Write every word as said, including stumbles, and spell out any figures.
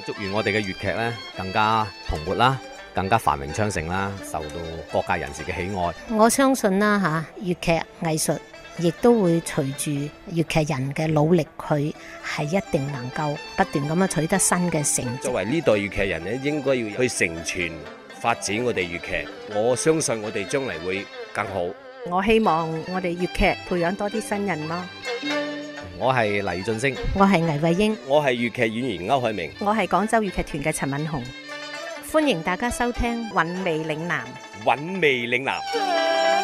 祝願我哋嘅粵劇咧更加蓬勃啦，更加繁榮昌盛啦，受到各界人士嘅喜愛。 我相信啦嚇，粵劇藝術亦都會隨住粵劇人嘅努力，佢係一定能夠不斷咁樣取得新嘅成績。 作為呢代粵劇人咧，應該要去承傳發展我哋粵劇。我相信我哋將來會更好。 我希望我哋粵劇培養多啲新人咯。 我係黎俊升， 我係倪慧英， 我係粵劇演員歐海明， 我係廣州粵劇團嘅陳敏紅。 歡迎大家收聽《韻味嶺南》。 韻味嶺南。